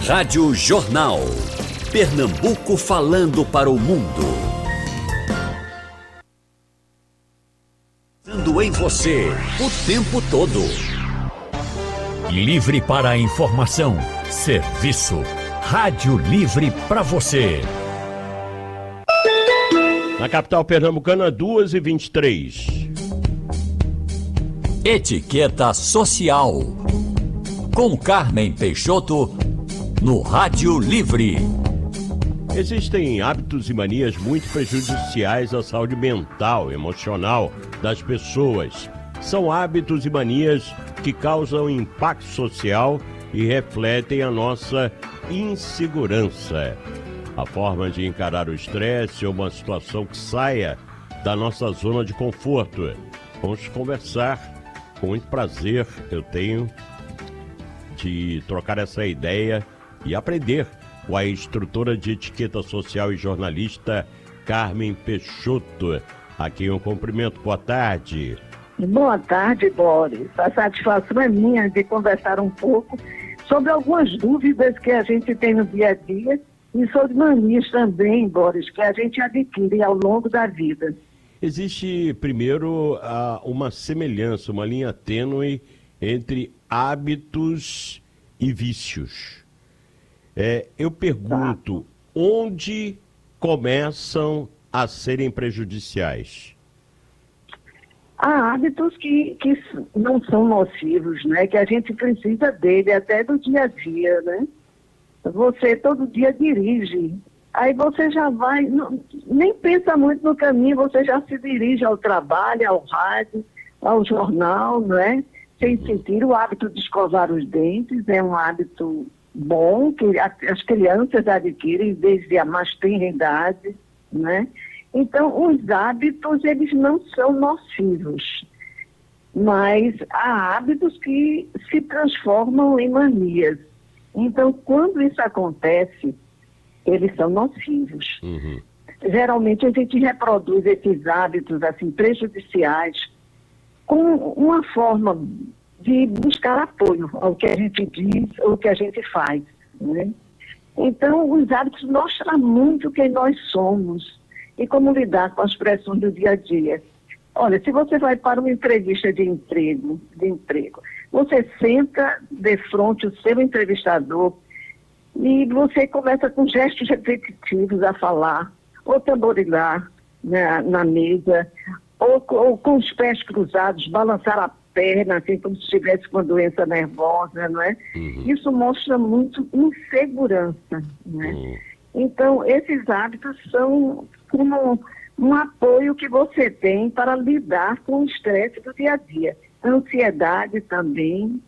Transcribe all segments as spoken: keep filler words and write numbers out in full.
Rádio Jornal. Pernambuco falando para o mundo. Dando em você o tempo todo. Livre para a informação. Serviço. Rádio Livre para você. Na capital pernambucana, duas e vinte e três. Etiqueta Social. Com Carmen Peixoto, no Rádio Livre. Existem hábitos e manias muito prejudiciais à saúde mental e emocional das pessoas. São hábitos e manias que causam impacto social e refletem a nossa insegurança. A forma de encarar o estresse ou uma situação que saia da nossa zona de conforto. Vamos conversar. Com muito prazer eu tenho de trocar essa ideia e aprender com a instrutora de etiqueta social e jornalista Carmen Peixoto, a quem eu cumprimento. Boa tarde. Boa tarde, Boris. A satisfação é minha de conversar um pouco sobre algumas dúvidas que a gente tem no dia a dia e sobre manias também, Boris, que a gente adquire ao longo da vida. Existe, primeiro, uma semelhança, uma linha tênue entre hábitos e vícios. É, eu pergunto, tá. Onde começam a serem prejudiciais? Há hábitos que, que não são nocivos, né? Que a gente precisa dele até do dia a dia, né? Você todo dia dirige, aí você já vai, não, nem pensa muito no caminho, você já se dirige ao trabalho, ao rádio, ao jornal, não é? Sem sentir o hábito de escovar os dentes, é um hábito bom que as crianças adquirem desde a mais tenra idade, né? Então, os hábitos, eles não são nocivos, mas há hábitos que se transformam em manias. Então, quando isso acontece, eles são nocivos. Uhum. Geralmente, a gente reproduz esses hábitos assim, prejudiciais com uma forma de buscar apoio ao que a gente diz ou que a gente faz, né? Então, os hábitos mostram muito quem nós somos e como lidar com as pressões do dia a dia. Olha, se você vai para uma entrevista de emprego, de emprego, você senta de frente o seu entrevistador e você começa com gestos repetitivos a falar, ou tamborilar na, na mesa, ou, ou com os pés cruzados, balançar a perna, assim como se estivesse com uma doença nervosa, não é? Uhum. Isso mostra muito insegurança, né? Uhum. Então, esses hábitos são como um apoio que você tem para lidar com o estresse do dia a dia. Ansiedade também.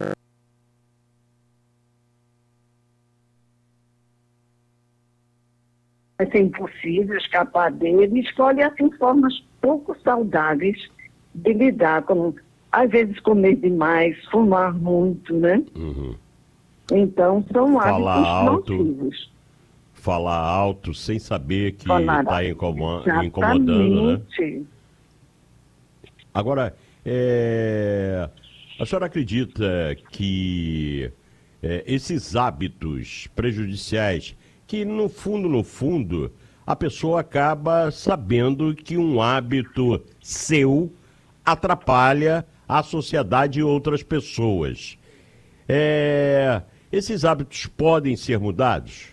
Vai ser impossível escapar dele. Escolhe, assim, formas pouco saudáveis de lidar com, às vezes, comer demais, fumar muito, né? Uhum. Então, são Falar hábitos alto. nocivos. Falar alto sem saber que Falar está alto. incomodando, né? Exatamente. Agora, é, a senhora acredita que é, esses hábitos prejudiciais, que no fundo, no fundo, a pessoa acaba sabendo que um hábito seu atrapalha a sociedade e outras pessoas. É, esses hábitos podem ser mudados?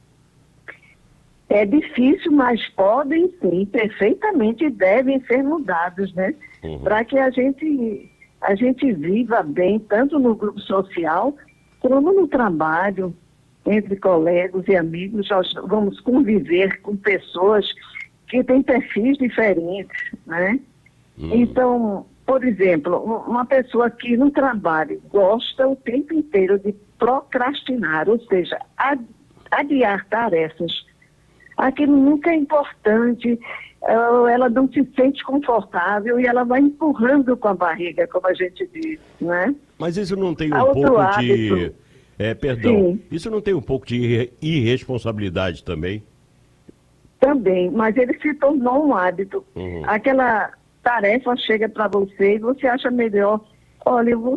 É difícil, mas podem sim, perfeitamente devem ser mudados, né? Uhum. Para que a gente, a gente viva bem, tanto no grupo social, como no trabalho, entre colegas e amigos. Nós vamos conviver com pessoas que têm perfis diferentes, né? Uhum. Então, por exemplo, uma pessoa que no trabalho gosta o tempo inteiro de procrastinar, ou seja, adiar tarefas. Aquilo nunca é importante, ela não se sente confortável e ela vai empurrando com a barriga, como a gente diz, né? Mas isso não tem um Outro pouco hábito. de... É, perdão, Sim. Isso não tem um pouco de irresponsabilidade também? Também, mas ele se tornou um hábito. Uhum. Aquela tarefa chega para você e você acha melhor, olha, eu vou